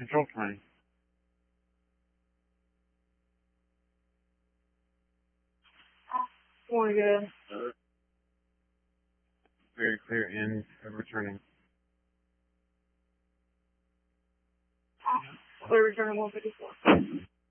Control 20. Going good. Very clear and returning. We're returning 154.